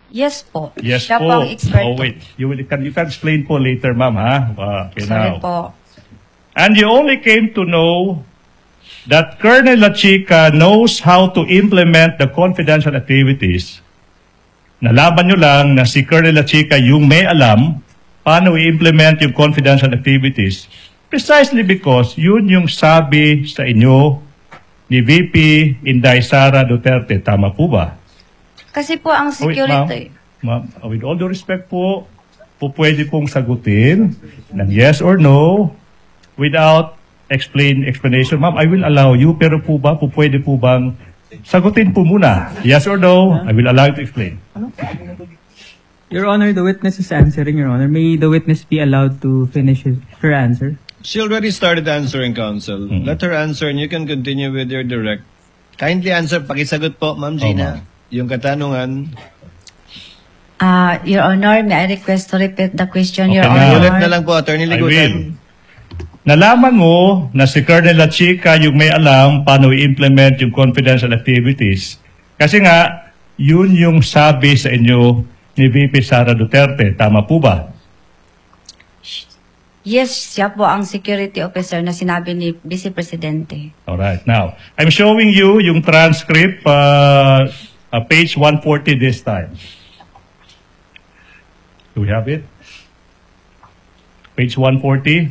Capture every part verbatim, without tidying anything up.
Yes po. Yes Siya po. po ang expert. Oh, wait. You, will, can, you can explain po later, ma'am, ha? Uh, okay, Sorry now. po. And you only came to know that Colonel Lachica knows how to implement the confidential activities. Nalaman nyo lang na si Colonel Lachica yung may alam paano i-implement yung confidential activities precisely because yun yung sabi sa inyo ni V P Inday Sara Duterte. Tama po ba? Kasi po ang Oh, wait, security. ma'am, ma'am, with all due respect po, po pwede pong sagutin ng yes or no without explain explanation. Ma'am, I will allow you, pero po ba, po pwede po bang sagutin po muna? Yes or no? I will allow you to explain. Your Honor, the witness is answering, Your Honor. May the witness be allowed to finish his, her answer? She already started answering, counsel. Mm-hmm. Let her answer and you can continue with your direct. Kindly answer, pakisagot po, Ma'am Gina. ma'am. Yung katanungan. Ah, Your Honor, may I request to repeat the question, Okay Your na. Honor? Ulit na lang po, Attorney I will. Ligutan. Nalaman mo na si Colonel Lachica yung may alam paano i-implement yung confidential activities. Kasi nga, yun yung sabi sa inyo ni V P Sara Duterte. Tama po ba? Yes, siya po ang security officer na sinabi ni Vice Presidente. Alright. Now, I'm showing you yung transcript, uh, uh, page one forty this time. Do we have it? Page one forty.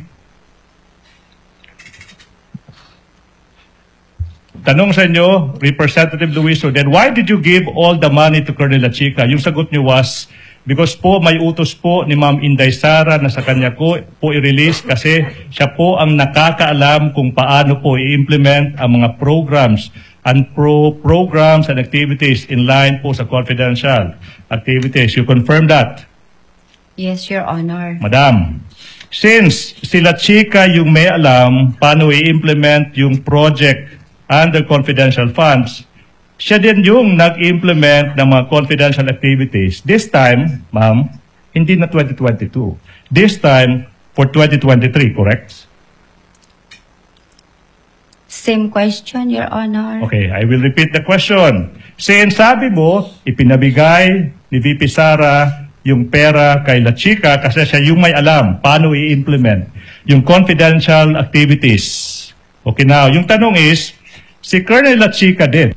Tanong sa inyo, Representative Luiso, then why did you give all the money to Colonel Lachica? Yung sagot niyo was, because po may utos po ni Ma'am Inday Sara na sa kanya ko po i-release kasi siya po ang nakakaalam kung paano po i-implement ang mga programs and pro programs and activities in line po sa confidential activities. You confirm that? Yes, Your Honor. Madam, since si Lachica yung may alam paano i-implement yung project under confidential funds, siya din yung nag-implement ng mga confidential activities. This time, ma'am, hindi na twenty twenty-two. This time, for twenty twenty-three, correct? Same question, Your Honor. Okay, I will repeat the question. Since sabi mo, ipinabigay ni V P Sara yung pera kay Lachica kasi siya yung may alam paano i-implement yung confidential activities. Okay, now, yung tanong is, si Colonel Lachica din,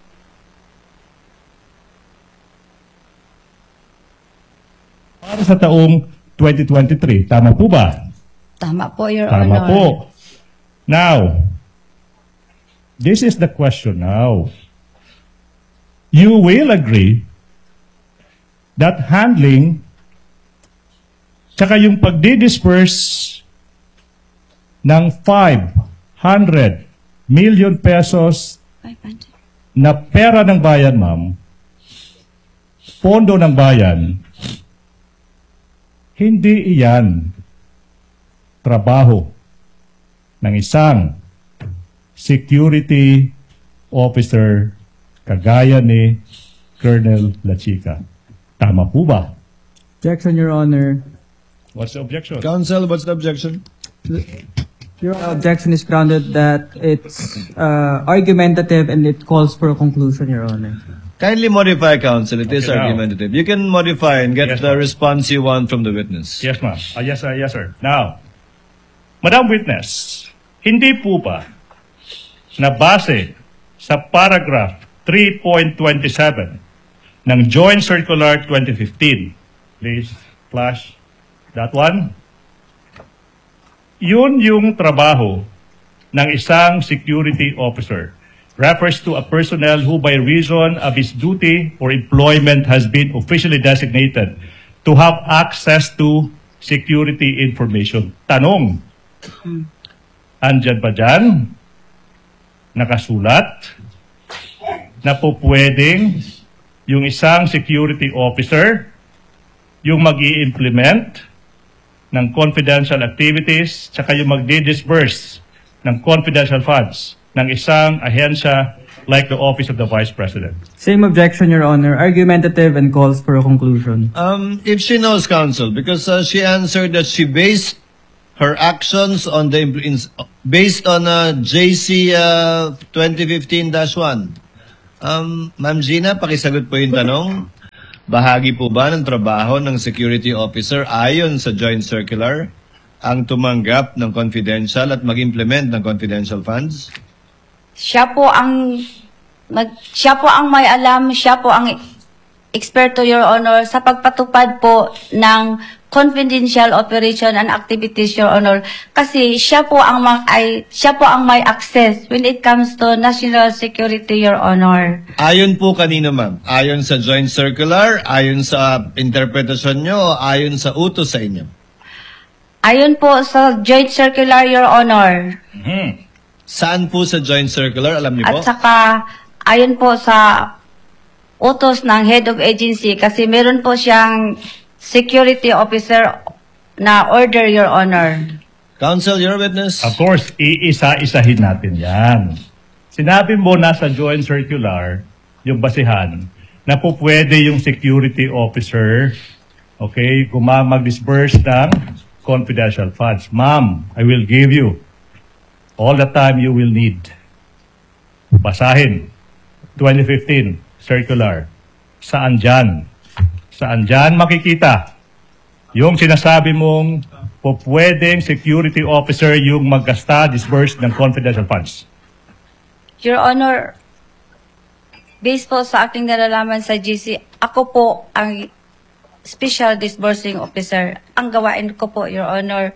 para sa taong twenty twenty-three. Tama po ba? Tama po, Your Tama Honor. po. Now, this is the question now. You will agree that handling tsaka yung pagdi-disperse ng five hundred million pesos five hundred. na pera ng bayan, ma'am, pondo ng bayan, hindi iyan trabaho ng isang security officer kagaya ni Colonel Lachica. Tama po ba? Objection, Your Honor. What's the objection? Counsel, what's the objection? Your objection is grounded that it's uh, argumentative and it calls for a conclusion, Your Honor. Kindly modify, counsel. It is Okay, now. argumentative. You can modify and get Yes, the ma'am. response you want from the witness. Yes, ma'am. Ah, yes, uh, yes, sir. Now, Madam Witness, hindi po ba na base sa paragraph three point two seven ng Joint Circular twenty fifteen, please flash that one, yun yung trabaho ng isang security officer. Refers to a personnel who by reason of his duty or employment has been officially designated to have access to security information. Tanong, andyan ba dyan nakasulat na po pwedeng yung isang security officer yung mag-i-implement ng confidential activities tsaka yung mag-disburse ng confidential funds ng isang ahensya like the Office of the Vice President? Same objection, Your Honor. Argumentative and calls for a conclusion. Um, if she knows, counsel, because uh, she answered that she based her actions on the in, based on uh, J C uh, twenty fifteen dash one. Um, Ma'am Gina, pakisagot po yung tanong. bahagi po ba ng trabaho ng security officer ayon sa joint circular ang tumanggap ng confidential at mag-implement ng confidential funds? Siya po ang mag, siya po ang may alam, siya po ang eksperto, Your Honor, sa pagpatupad po ng confidential operation and activities, Your Honor. Kasi siya po ang ma- ay siya po ang may access when it comes to national security, Your Honor. Ayon po kanino, ma'am? Ayon sa joint circular, ayon sa interpretasyon nyo, o ayon sa utos sa inyo? Ayon po sa joint circular, Your Honor. Mhm. Saan po sa joint circular? Alam niyo po? At saka ayon po sa utos ng head of agency kasi meron po siyang security officer na order, Your Honor. Counsel, your witness. Of course, iisa-isahin natin yan. Sinabi mo na sa joint circular, yung basihan, na po pwede yung security officer, okay, guma mag-disburse ng confidential funds. Ma'am, I will give you all the time you will need. Basahin. twenty fifteen, circular. Saan dyan? Saan dyan makikita? Yung sinasabi mong po pwedeng security officer yung maggasta, disburse ng confidential funds. Your Honor, based po sa aking nalalaman sa G C, ako po ang special disbursing officer. Ang gawain ko po, Your Honor,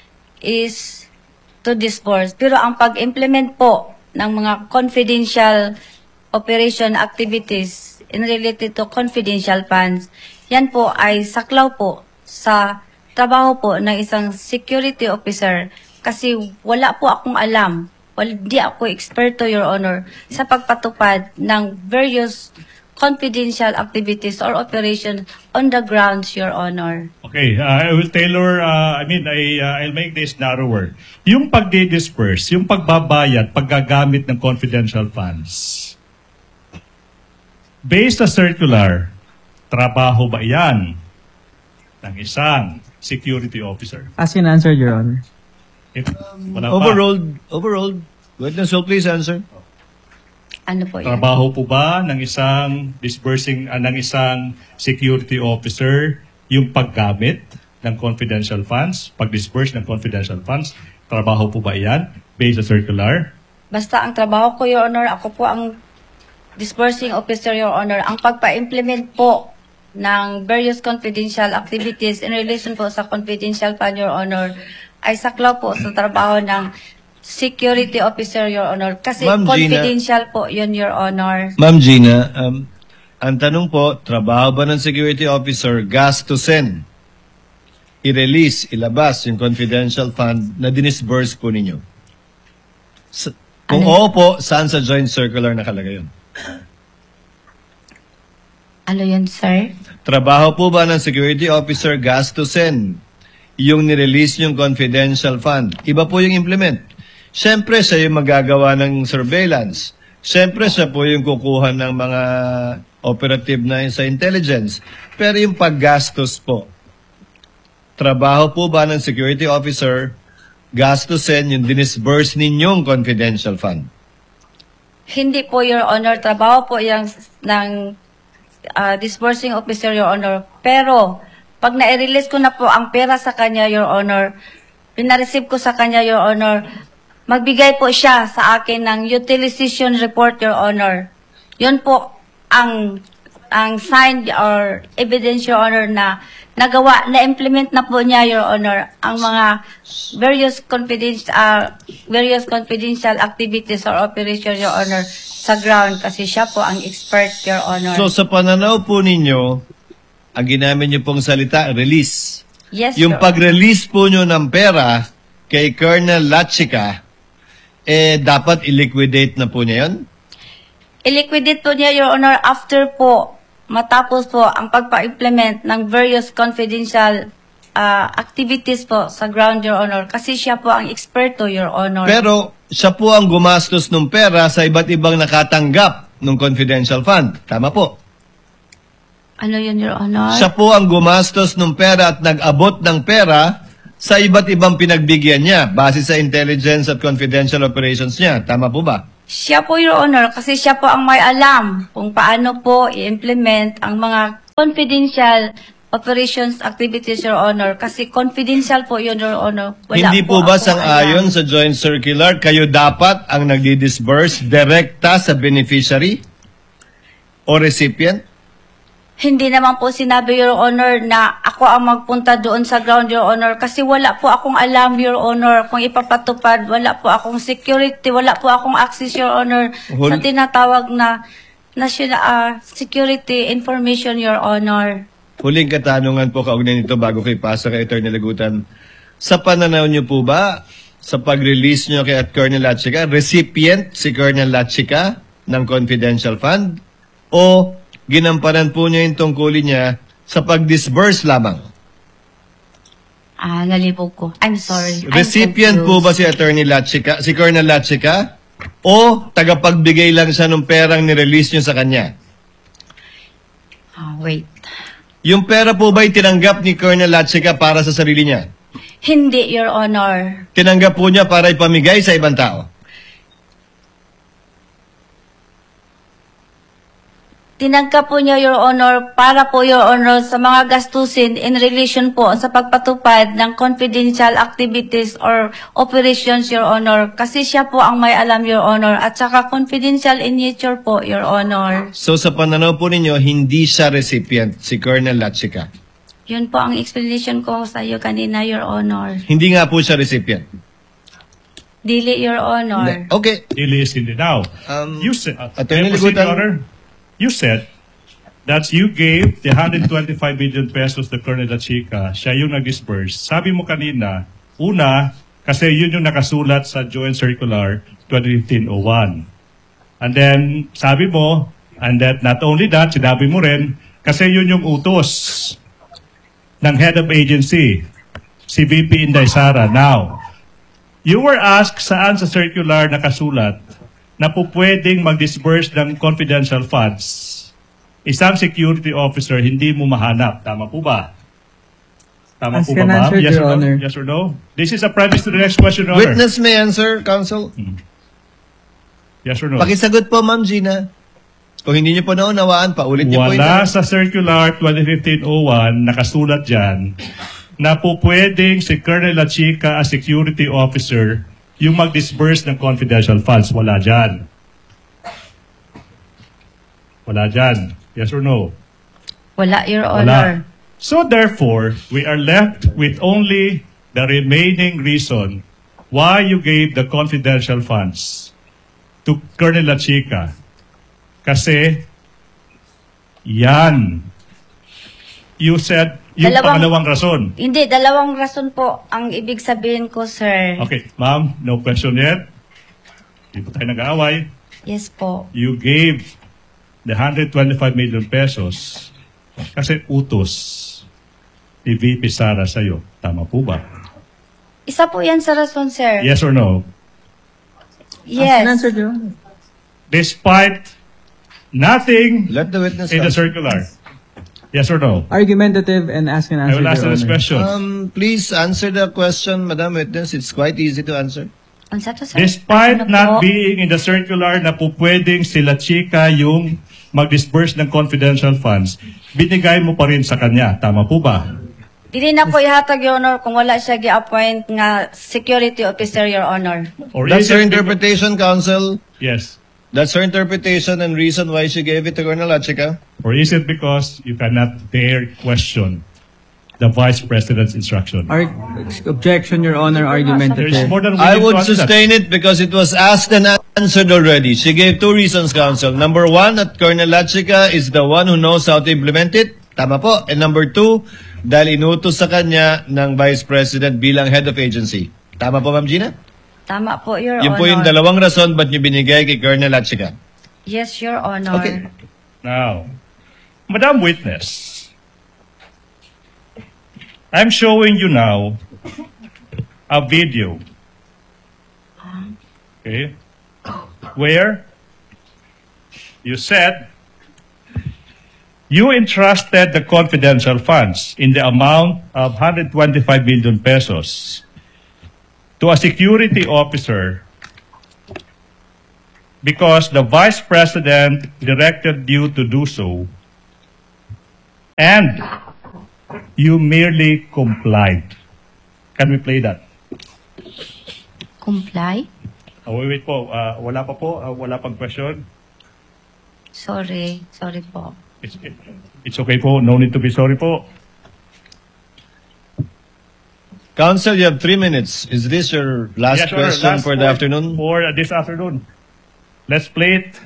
is to disburse. Pero ang pag-implement po ng mga confidential operation activities in related to confidential funds, yan po ay saklaw po sa trabaho po ng isang security officer kasi wala po akong alam, wala, di ako eksperto, Your Honor, sa pagpatupad ng various confidential activities or operation on the grounds, Your Honor. Okay, uh, I will tailor, uh, I mean, I, uh, I'll make this narrower. Yung pagdi-disperse, yung pagbabayad, paggagamit ng confidential funds, based sa circular, trabaho ba yan ng isang security officer? As in answer, Your Honor. If, wala pa. Overruled. Overruled. Witness will please answer. Ano po yan? Trabaho po ba ng isang disbursing, uh, ng isang security officer yung paggamit ng confidential funds, pag-disburse ng confidential funds? Trabaho po ba yan based sa circular? Basta ang trabaho ko, Your Honor, ako po ang disbursing officer, Your Honor. Ang pagpa-implement po ng various confidential activities in relation po sa confidential fund, Your Honor, ay saklaw po sa trabaho ng security officer, Your Honor. Kasi Ma'am Gina. confidential po yun, Your Honor. Ma'am Gina, um, ang tanong po, trabaho ba ng security officer gastusin, i-release, ilabas yung confidential fund na dinisburse po ninyo? Sa, kung Ano? oo po, saan sa joint circular nakalagay yun? Ano yun, sir? Trabaho po ba ng security officer gastusin yung nirelease yung confidential fund? Iba po yung implement. Siyempre, siya yung magagawa ng surveillance. Siyempre, siya po yung kukuha ng mga operative na sa intelligence. Pero yung paggastos po, trabaho po ba ng security officer gastusin yung dinisburse ninyong confidential fund? Hindi po, Your Honor. Trabaho po yung ng uh, disbursing officer, Your Honor. Pero, pag na-release ko na po ang pera sa kanya, Your Honor, pinareceive ko sa kanya, Your Honor, magbigay po siya sa akin ng utilization report, Your Honor. Yun po ang ang signed or evidence, Your Honor, na nagawa, na-implement na po niya, Your Honor, ang mga various confidential, uh, various confidential activities or operation, Your Honor, sa ground kasi siya po ang expert, Your Honor. So sa pananaw po ninyo, ang ginamit niyo pong salita, release. Yes, Yung Your pag-release po nyo ng pera kay Colonel Lachica, eh dapat i-liquidate na po niya yun? I-liquidate po niya, Your Honor, after po, matapos po ang pagpa-implement ng various confidential uh, activities po sa ground, Your Honor. Kasi siya po ang eksperto, Your Honor. Pero siya po ang gumastos ng pera sa iba't ibang nakatanggap ng confidential fund. Tama po. Ano yun, Your Honor? Siya po ang gumastos ng pera at nag-abot ng pera sa iba't ibang pinagbigyan niya base sa intelligence at confidential operations niya. Tama po ba? Siya po, Your Honor, kasi siya po ang may alam kung paano po i-implement ang mga confidential operations activities, Your Honor. Kasi confidential po yun, Your Honor. Wala Hindi po ba akong sang-ayon alam. sa joint circular, kayo dapat ang nagdi-disburse direkta sa beneficiary o recipient? Hindi naman po sinabi, Your Honor, na ako ang magpunta doon sa ground, Your Honor. Kasi wala po akong alam, Your Honor, kung ipapatupad. Wala po akong security, wala po akong access, Your Honor, Hul- sa tinatawag na national ah, security information, Your Honor. Huling katanungan po kaugnay nito bago kay pasa kay Attorney Lagutan. Sa pananaw niyo po ba, sa pag-release niyo kay Colonel Lachica, recipient si Colonel Lachica ng confidential fund o ginampanan po niya yung tungkulin niya sa pag-disburse lamang? Ah, nalibog ko. I'm sorry. I'm Recipient po confused. ba si Attorney Lachica, si Colonel Lachica o tagapagbigay lang siya ng perang ni-release niyo sa kanya? Ah, wait. Yung pera po ba'y tinanggap ni Colonel Lachica para sa sarili niya? Hindi, Your Honor. Tinanggap po niya para ipamigay sa ibang tao? Tinagka po niya, Your Honor, para po, Your Honor, sa mga gastusin in relation po sa pagpatupad ng confidential activities or operations, Your Honor. Kasi siya po ang may alam, Your Honor, at saka confidential in nature po, Your Honor. So sa pananaw po ninyo, hindi siya recipient, si Colonel Lachica. Yun po ang explanation ko sa iyo kanina, Your Honor. Hindi nga po siya recipient. Dili, Your Honor. Okay. Really is hindi. Now, Um, you said, uh, Attorney may I proceed, Libutan? Your Honor? You said that you gave the one hundred twenty-five million pesos to Colonel Lachica, siya yung nag-disperse. Sabi mo kanina, una, kasi yun yung nakasulat sa Joint Circular twenty fifteen oh one. And then, sabi mo, and that not only that, sinabi mo rin, kasi yun yung utos ng head of agency, si V P Inday Sara. Now, you were asked saan sa circular nakasulat na po pwedeng mag-disburse ng confidential funds. Isang security officer, hindi mo mahanap. Tama po ba? Tama As po can ba, ma'am? answer, Yes Your or no? Honor. Yes or no? This is a premise to the next question, Your Honor. Witness may answer, counsel. Yes or no? Pakisagot po, Ma'am Gina. Kung hindi niyo po naunawaan, paulit niyo po ito. Wala sa Circular twenty fifteen oh one, nakasulat dyan, na po pwedeng si Colonel Lachica as security officer yung mag-disburse ng confidential funds. Wala dyan. Wala dyan. Yes or no? Wala, Your Wala. Honor. So therefore, we are left with only the remaining reason why you gave the confidential funds to Colonel Lachica. Kasi, yan. You said, yung Dalawang- pangalawang rason. Hindi, dalawang rason po ang ibig sabihin ko, sir. Okay, ma'am, no question yet. Hindi po tayo nag-aaway. Yes po. You gave the one hundred twenty-five million pesos kasi utos ni V P Sara sa'yo. Tama po ba? Isa po yan sa rason, sir. Yes or no? As can Yes. answer, Your Honor. Despite nothing Let the witness in the answer. circular. Yes or no? Argumentative and ask and I answer, will answer Your this Honor. question. Um, please answer the question, Madam Witness. It's quite easy to answer. Ang sa to, sir? Despite Ano not po? being in the circular na po pwedeng sila chika yung mag-disburse ng confidential funds, binigay mo pa rin sa kanya. Tama po ba? Dili na po ihatag, Your Honor, kung wala siya gi-appoint nga security officer, Your Honor. Or That's is her it- interpretation, counsel. Yes. That's her interpretation and reason why she gave it to Colonel Lachica. Or is it because you cannot dare question the Vice President's instruction? Ar- objection, Your Honor, There is argumentative. more than I willing would to answer that. sustain it because it was asked and answered already. She gave two reasons, counsel. Number one, that Colonel Lachica is the one who knows how to implement it. Tama po. And number two, dahil inutos sa kanya ng Vice President bilang head of agency. Tama po, Ma'am Gina? Tama po, Your Yun Honor. po yung dalawang rason ba't niyo binigay kay Colonel Lachica. Yes, Your Honor. Okay. Now, Madam Witness, I'm showing you now a video. Okay? Where you said you entrusted the confidential funds in the amount of one hundred twenty-five million pesos to a security officer because the Vice President directed you to do so, and you merely complied. Can we play that? Comply? Oh, wait, wait po. Uh, wala pa po. Uh, wala pang question. Sorry. Sorry po. It's, it, it's okay po. No need to be sorry po. Counsel, you have three minutes. Is this your last Yes, sir. question Last for the afternoon? For uh, this afternoon. Let's play it.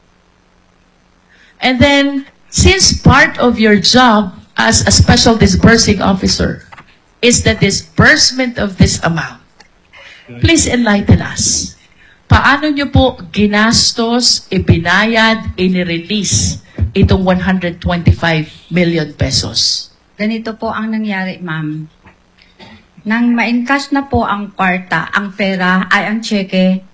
And then, since part of your job as a special disbursing officer is the disbursement of this amount, please enlighten us. Paano nyo po ginastos, ibinayad, inirelease itong one hundred twenty-five million pesos? Ganito po ang nangyari, ma'am. Nang ma-encash na po ang kwarta, ang pera ay ang cheque,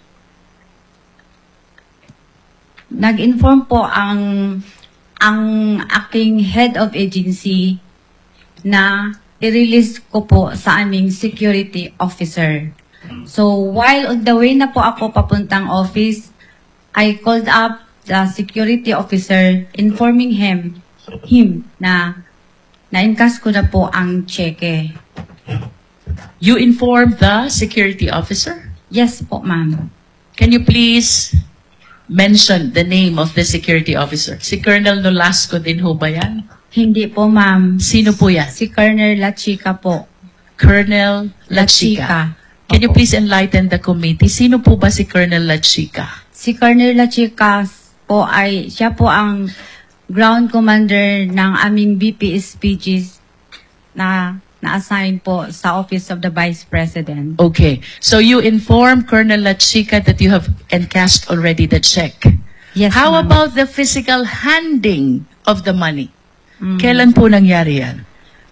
nag-inform po ang ang aking head of agency na i-release ko po sa aming security officer. So, while on the way na po ako papuntang office, I called up the security officer informing him him na na-encash ko na po ang cheque. You informed the security officer? Yes po, ma'am. Can you please mention the name of the security officer? Si Colonel Nolasco din ho ba yan? Hindi po, ma'am. Sino po yan? Si Colonel La Chica po. Colonel La Chica. Can you please enlighten the committee? Sino po ba si Colonel La Chica? Si Colonel La Chica po ay, siya po ang ground commander ng aming B P S P Gs na na-assign po sa Office of the Vice President. Okay. So you informed Colonel La Chica that you have encashed already the check. Yes, How ma'am. about the physical handing of the money? Mm. Kailan po nangyari yan?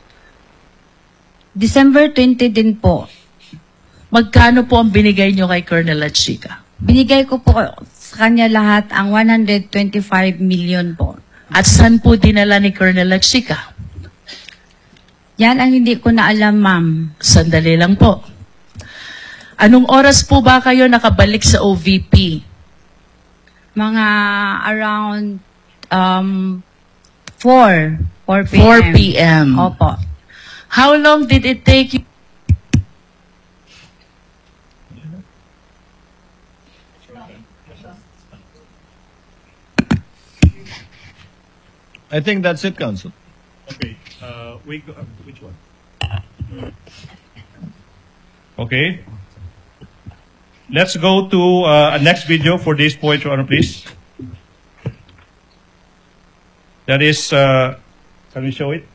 December twentieth din po. Magkano po ang binigay nyo kay Colonel La Chica? Binigay ko po sa kanya lahat ang one hundred twenty-five million po. At saan po dinala ni Colonel La Chica? Yan ang hindi ko na alam, ma'am. Sandali lang po. Anong oras po ba kayo nakabalik sa O V P? Mga around um, four. four p m four p m Opo. How long did it take you? I think that's it, Counsel. Okay. Uh, we go, uh, which one? Okay. Let's go to uh, a next video for this point, Your Honor, please. That is, uh, can we show it?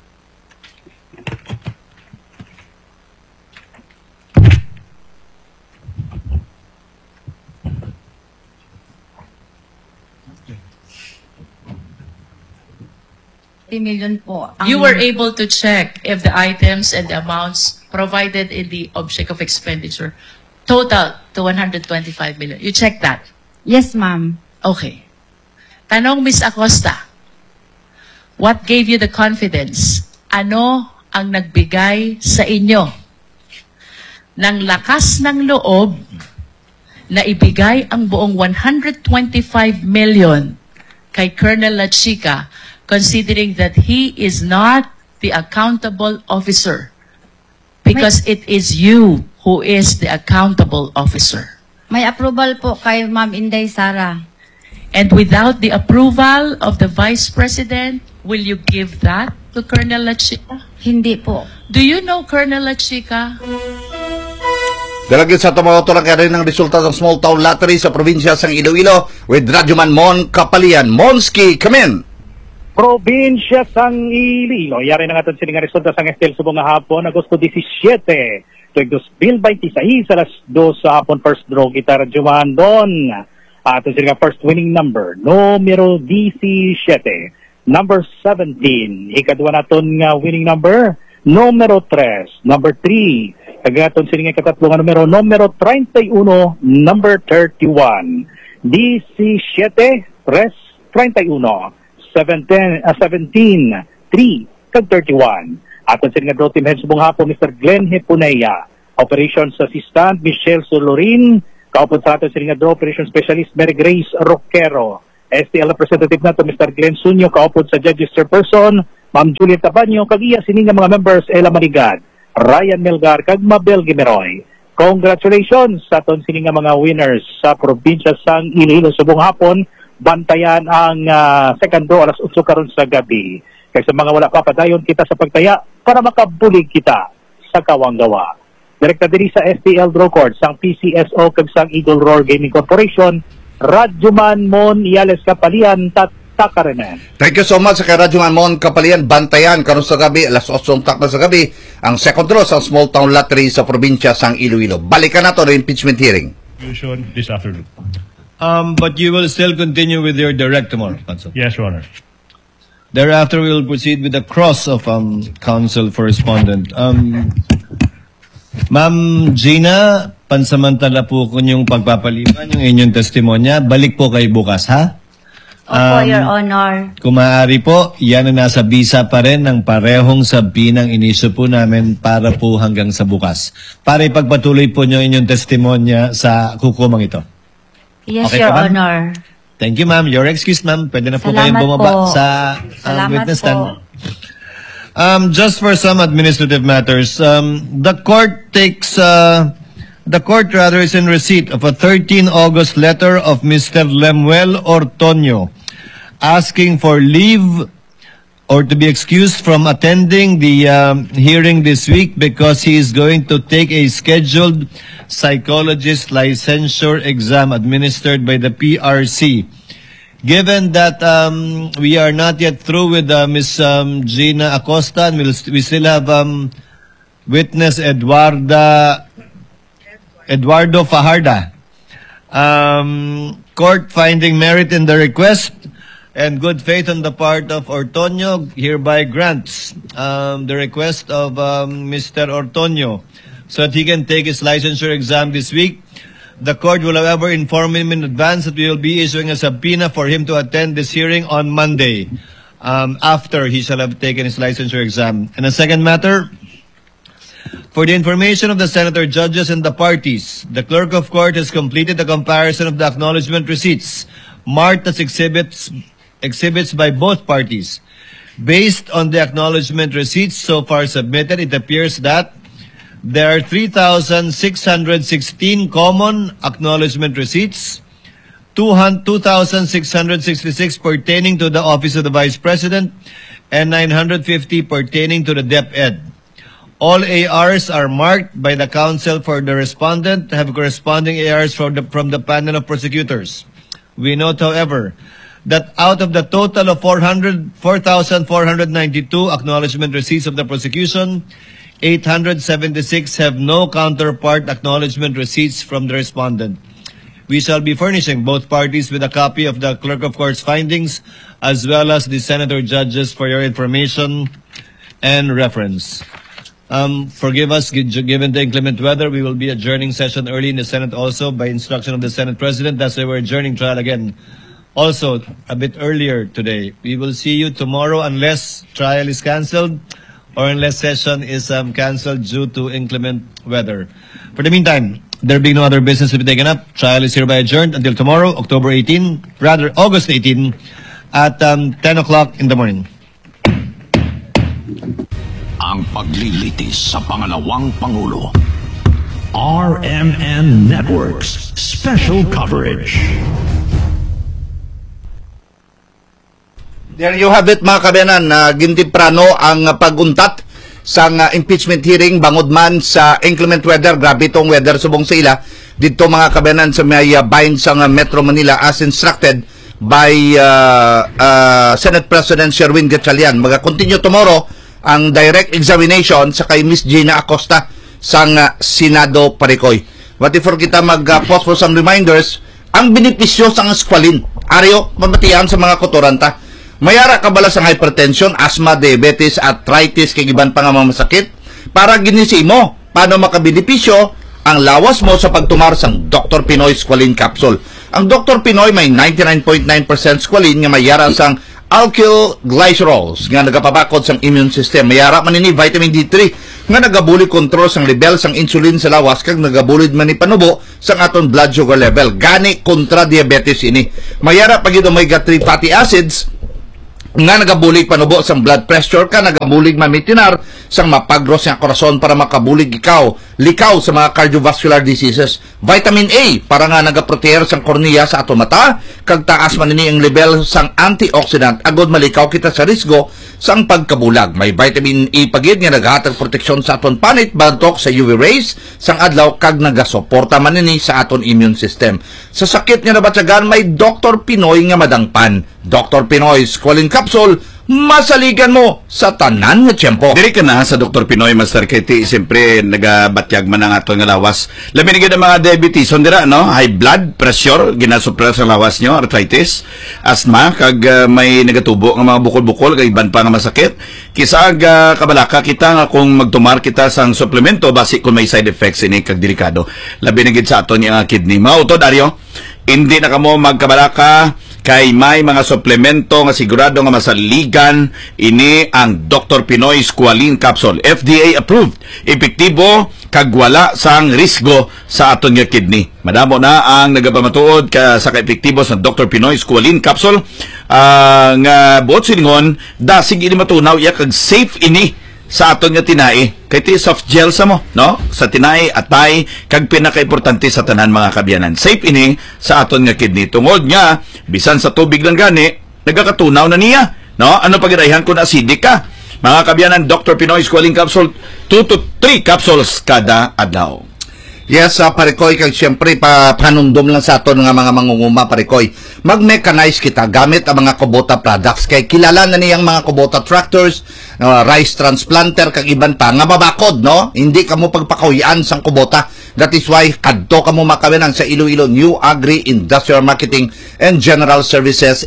fifty million po. Ang, You were able to check if the items and the amounts provided in the object of expenditure total to one hundred twenty-five million. You checked that? Yes, ma'am. Okay. Tanong Miss Acosta, what gave you the confidence? Ano ang nagbigay sa inyo ng lakas ng loob na ibigay ang buong one hundred twenty-five million kay Colonel La Chica, considering that he is not the accountable officer because it is you who is the accountable officer? May approval po kay Ma'am Inday Sara. And without the approval of the Vice President, will you give that to Colonel La Chica? Hindi po. Do you know Colonel La Chica? Dalagit sa tumawato lang kaya rin ng resulta ng small town lottery sa probinsya ng Iloilo with Radyoman Mon Kapalian. Monski, come in! Probinsya sang Iloilo. Yari na nga ito sininga resulta sang Estel subong nga hapon, Agosto seventeen, tuwing two thousand twenty-six, alas dos sa hapon, first draw kita Radyoman Don. At ito sininga first winning number, numero seventeen, number seventeen. Ikadwa naton nga winning number, numero three, number three. Kagaton sininga katatlo nga numero, numero thirty-one, number thirty-one. seventeen, three, thirty-one. seventeen, uh, seventeen, three, kag thirty-one. Aton sa nga draw team head subong hapon, Mister Glenn Hepuneya. Operations Assistant, Michelle Solorin. Kaupod sa ato sila nga Draw Operation Specialist Mary Grace Roquero. S T L representative nato Mister Glenn Sunyo, kaupod sa Judges Chairperson Ma'am Juliet Tabanyo, kagiya sini nga mga members Ella Manigad, Ryan Melgar, kag Mabel Gimeroy. Congratulations sa aton sini nga mga winners sa probinsya sang Iloilo subong hapon. Bantayan ang uh, second draw alas otso karon sa gabi. Kaya sa mga wala pa, padayon kita sa pagtaya para makabulig kita sa Kawanggawa. Direkta diri sa S T L Draw Court sang P C S O kag sang Eagle Roar Gaming Corporation, Radyoman Mon Iales Kapalian tat Takarenen. Thank you so much sa kay Radyoman Mon Kapalian. Bantayan karon sa gabi alas otso tak na sa gabi ang second draw sa Small Town Lottery sa probinsya sang Iloilo. Balikan nato ng impeachment hearing. This afternoon. Um, but you will still continue with your direct tomorrow, Council. Yes, Your Honor. Thereafter, we will proceed with the cross of um, Council for Respondent. Um, Ma'am Gina, pansamantala po ko yung pagpapaliban, yung inyong testimonya. Balik po kayo bukas, ha? Opo, Your Honor. Kung maaari po, yan na nasa visa pa rin ng parehong sabinang inisyo po namin para po hanggang sa bukas. Para ipagpatuloy po nyo inyong testimonya sa hukumang ito. Yes, Okay Your pa, ma'am? Honor. Thank you, ma'am. You're excused, ma'am. Pwede na po Salamat kayong bumaba po. sa um, Salamat witness po. stand. Um, just for some administrative matters, um, the court takes, uh, the court rather is in receipt of a thirteenth August letter of Mister Lemuel Ortonio asking for leave or to be excused from attending the um, hearing this week because he is going to take a scheduled psychologist licensure exam administered by the P R C. Given that um, we are not yet through with uh, Miss um, Gina Acosta, and we'll, we still have um, witness Eduarda, Eduardo Fajarda. Um, court finding merit in the request and good faith on the part of Ortonio hereby grants um, the request of um, Mister Ortonio so that he can take his licensure exam this week. The court will, however, inform him in advance that we will be issuing a subpoena for him to attend this hearing on Monday um, after he shall have taken his licensure exam. And a second matter, for the information of the senator, judges, and the parties, the clerk of court has completed the comparison of the acknowledgement receipts marked as exhibits exhibits by both parties. Based on the acknowledgement receipts so far submitted, it appears that there are three thousand six hundred sixteen common acknowledgement receipts, two thousand six hundred sixty-six pertaining to the Office of the Vice President, and nine hundred fifty pertaining to the DepEd. All A Rs are marked by the counsel for the respondent, have corresponding A Rs from the, from the panel of prosecutors. We note, however, that out of the total of four thousand four hundred ninety-two acknowledgement receipts of the prosecution, eight hundred seventy-six have no counterpart acknowledgement receipts from the respondent. We shall be furnishing both parties with a copy of the clerk of court's findings as well as the senator judges for your information and reference. Um, forgive us, given the inclement weather, we will be adjourning session early in the Senate also by instruction of the Senate President. That's why we're adjourning trial again. Also, a bit earlier today. We will see you tomorrow unless trial is cancelled or unless session is um, cancelled due to inclement weather. For the meantime, there being no other business to be taken up, trial is hereby adjourned until tomorrow, October eighteenth, rather August eighteenth, at um, ten o'clock in the morning. Ang paglilitis sa pangalawang Pangulo. R M N Networks Special Coverage. There you have it, mga kabenan. Uh, gintimprano ang uh, paguntat sa uh, impeachment hearing bangod man sa inclement weather. Grabe itong weather subong sa ila. Dito, mga kabenan, sa may uh, bahin sa uh, Metro Manila as instructed by uh, uh, Senate President Sherwin Gatchalian. Mag-continue tomorrow ang direct examination sa kay Miss Gina Acosta sa uh, Senado Parikoy. But before kita mag-pause uh, for some reminders, ang benepisyo sa squalene. Aryo, mamatiyan sa mga kotoranta. Mayara ka bala sa hypertension, asthma, diabetes, arthritis, kay iban pa nga mga masakit? Para ginisi mo, paano makabenepisyo ang lawas mo sa pagtumar sang Doctor Pinoy Squalene Capsule. Ang Doctor Pinoy may ninety-nine point nine percent squalene nga mayara sang alkyl glycerols nga nagapabakod sang immune system. Mayara man ini vitamin D three nga nagabuli control sang level sang insulin sa lawas kag nagabulid man ni panubo sang aton blood sugar level. Gani kontra diabetes ini. Mayara pagid omega three fatty acids nga nagabulig panubo sang blood pressure ka, nagabulig mamitinar sang mapagros nga korason para makabulig ikaw likaw sa mga cardiovascular diseases. Vitamin A para nga nagaproteher sang kornea sa ato mata kag taas man ini ang level sang antioxidant agod malikaw kita sa risgo sang pagkabulag. May vitamin E pagid nga naghatag proteksyon sa aton panit bantok sa U V rays sang adlaw kag nagasuporta man ini sa aton immune system. Sa sakit nga nabatyagan may Doctor Pinoy nga madangpan. Doctor Pinoy Squalene Capsule, masaligan mo sa tanan nga tiyempo. Diri ka na sa Doctor Pinoy, Master Katie, siyempre nagabatyag man ang ato nga lawas. Labi na ang mga diabetes, dira, no? High blood pressure, ginasupra sa lawas nyo, arthritis, asthma, kag uh, may nagatubo ng mga bukol-bukol, kag iban pa nga masakit. Kisa ag uh, kabalaka kita nga kung magtumar kita sang suplemento, basi kung may side effects ini, kag delikado. Labi na sa ato niya kidney. Mga utod, Dario, hindi na kamo magkabalaka kay may mga suplemento nga sigurado nga masaligan ini ang Doctor Pinoy Squalene Capsule. F D A approved. Epektibo kag wala sang risgo sa aton nga kidney. Madamo na ang nagapamatuod ka sa kaepektibo sa Doctor Pinoy Squalene Capsule uh, nga buot silingon da sige ini matunaw iya kag safe ini sa aton nga tinai. Kay ti soft gel sa mo, no? Sa tinai, atay, kag pinaka-importante sa tanan mga kabyanan. Safe ini sa aton nga kidney. Tungod nga, bisan sa tubig lang gani, nagakatunaw na niya, no? Ano pagirayhan kung acidic ka? Mga kabyanan, Doctor Pinoy Squalene Capsule, two to three capsules kada adlaw. Yes, uh, Parikoy, kag siyempre, pa, panundom lang sa aton nga mga mangunguma, Parikoy. Mag-mechanize kita gamit ang mga Kubota products. Kay kilala na niyang mga Kubota tractors, uh, rice transplanter, kag iban pa, nga mabakod, no? Hindi ka mo pagpakawian sang Kubota. That is why, kadto ka mo makawinan sa Iloilo New Agri Industrial Marketing and General Services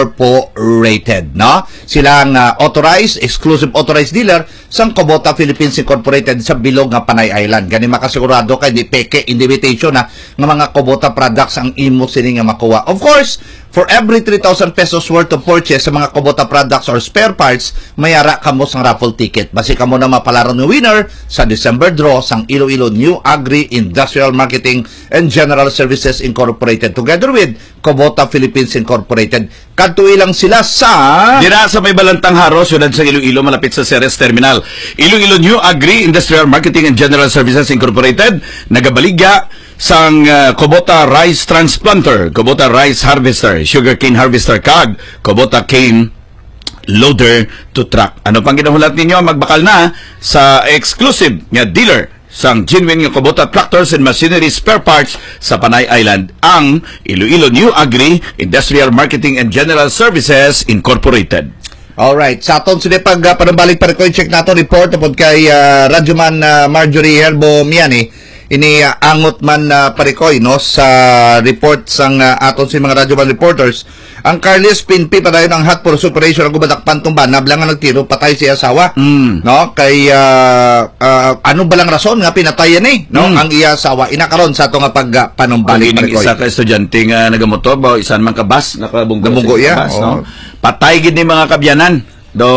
Incorporated, no? Sila ang uh, authorized, exclusive authorized dealer sang Kubota Philippines Incorporated sa Bilog nga Panay Island. Gani makasigurado kay di peke invitation na nga mga Kubota products ang imo sini nga makuha. Of course, for every three thousand pesos worth of purchase sa mga Kubota products or spare parts, mayara kamo sang raffle ticket. Basi kamo na mapalaro ng winner sa December draw sang Iloilo New Agri Industrial Marketing and General Services Incorporated together with Kubota Philippines Incorporated. Kadto ilang sila sa dira sa may Balantang Haro, syudad sa Iloilo, malapit sa Ceres Terminal. Iloilo New Agri Industrial Marketing and General Services Incorporated, nagabaligya sang uh, Kubota Rice Transplanter, Kubota Rice Harvester, Sugarcane Harvester, kag Kubota Cane Loader to Truck. Ano pang ginahulat ninyo? Magbakal na sa exclusive nga dealer sang genuine nga Kubota Tractors and Machinery Spare Parts sa Panay Island, ang Iloilo New Agri Industrial Marketing and General Services Incorporated. Alright, sa aton sila pag uh, panambalik pa rin check nato report upod kay uh, Radyoman uh, Marjorie Herbo Miani. Ini uh, angot man uh, Parikoy, no, sa report sang uh, aton si mga radyoman reporters. Ang Carles Pinpi padayon ang hot pursuit operation ang gumadak tumba nablang nga nagtiro patay si asawa, mm. no, kay uh, uh, ano balang rason nga pinatayan ni, no, mm. ang iya asawa inakaron sa ato nga pag uh, panumbalik Parikoy. Isa ka estudyante nga nagamotor ba isan man ka bus nakabunggo Nabunggo, sa yeah. bus, oh. no? Patay gid ni mga kabyanan.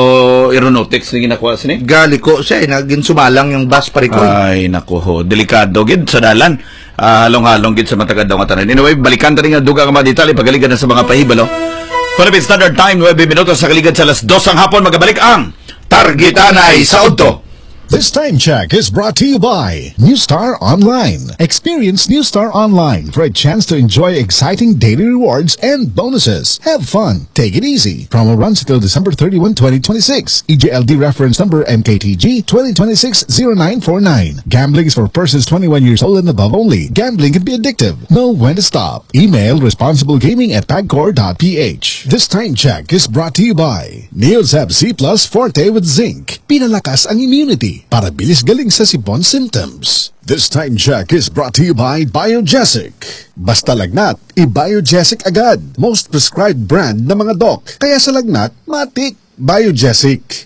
Do aeronautics ni ginakuha sini. Galiko siya, naging sumalang yung bus Parikoy. Ay nako ho, delikado gid sa dalan. Uh, halong-halong gid sa matagad daw nga tanan. Anyway, balikan ta rin nga duga nga mga detalye pagaligan na sa mga pahibalo. Philippine Standard Time, nine minutos sa kaligan sa alas dos ang hapon, magabalik ang Targetanay sa Udto. This time check is brought to you by New Star Online. Experience New Star Online for a chance to enjoy exciting daily rewards and bonuses. Have fun. Take it easy. Promo runs until December thirty-first, twenty twenty-six. E J L D reference number M K T G twenty twenty-six oh nine four nine. Gambling is for persons twenty-one years old and above only. Gambling can be addictive. Know when to stop. Email responsiblegaming at pagcor dot p h. This time check is brought to you by Neosab C Plus Forte with Zinc. Pinalakas ang immunity para bilis galing sa sipon symptoms. This time check is brought to you by Biogesic. Basta lagnat, i-Biogesic agad. Most prescribed brand ng mga doc. Kaya sa lagnat, matik. Biogesic.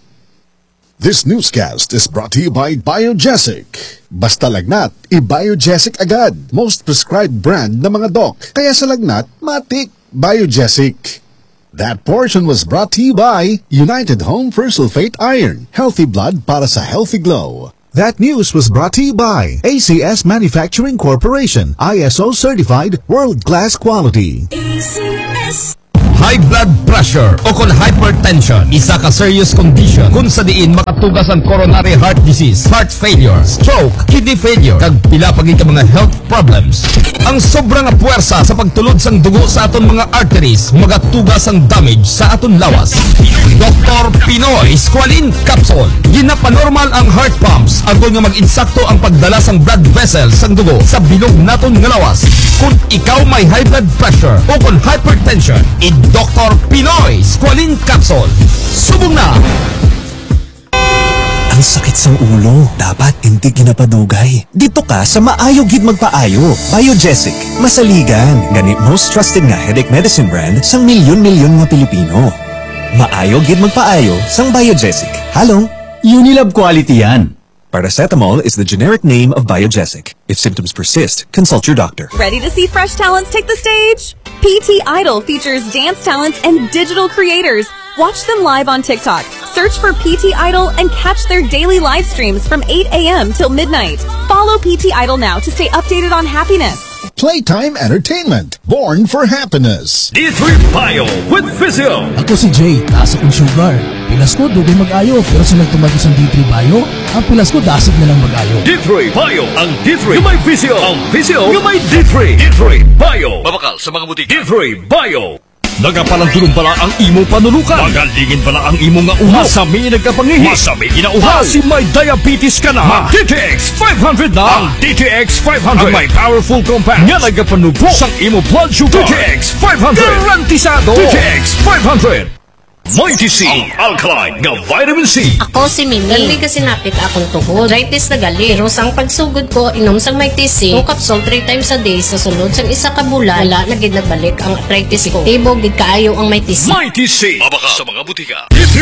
This newscast is brought to you by Biogesic. Basta lagnat, i-Biogesic agad. Most prescribed brand ng mga doc. Kaya sa lagnat, matik. Biogesic. That portion was brought to you by United Home for Sulfate Iron. Healthy blood para sa healthy glow. That news was brought to you by A C S Manufacturing Corporation. I S O certified world-class quality. A C S. High blood pressure o kon hypertension, isa ka serious condition kung sa diin makatugas ang coronary heart disease, heart failure, stroke, kidney failure, kag pila pagid ka mga health problems. Ang sobrang puwersa sa pagtulod sang dugo sa aton mga arteries, magatugas ang damage sa aton lawas. Doctor Pinoy Squalene Capsule. Ginapanormal ang heart pumps agon nga mag-insakto ang pagdala sang blood vessels sang dugo sa bilog naton nga lawas. Kung ikaw may high blood pressure o kon hypertension, i Doctor Pinoy Squalene Capsule. Subong na! Ang sakit sang ulo, dapat hindi ginapadugay. Dito ka sa maayo gid magpaayo. Biogesic, masaligan, gani most trusted nga headache medicine brand sang milyon-milyon nga Pilipino. Maayo gid magpaayo sang Biogesic. Halong, Unilab quality yan. Paracetamol is the generic name of Biogesic. If symptoms persist, consult your doctor. Ready to see fresh talents take the stage? P T Idol features dance talents and digital creators. Watch them live on TikTok. Search for P T Idol and catch their daily live streams from eight a m till midnight. Follow P T Idol now to stay updated on happiness. Playtime Entertainment. Born for happiness. D three Bio with Physio. Ako si Jay, taas akong sugar. Pilas ko, dugay mag-ayo. Pero sa nagtumagi sa D three Bio, ang pilas ko, dasig na lang mag-ayo. D three Bio. Ang D three yung may Physio. Ang Physio yung may D three. D three Bio. Babakal sa mga butik. D three Bio. Nagapalandulong pala ang imo panulukan. Magalingin pala ang imo nga uhaw. Masami nagkapangihi. Masami ginauhaw. Kasi may diabetes ka na. D T X five hundred na. Ang D T X five hundred. Ang may powerful compound. Nga nagapanubok sang imo blood sugar. D T X five hundred. Garantisado. D T X five hundred. Mighty C, ang alkaline nga vitamin C. Ako si Mimi. Gali kasi napit akong tuhod. Arthritis na gali. Pero sang pagsugod ko, inom sang Mighty C, two capsule three times a day sa sunod sang isa ka bulan, wala na gid nagbalik ang arthritis ko. Tibog gid kaayo ang Mighty C. Mighty C. Mabaka sa mga butika. D three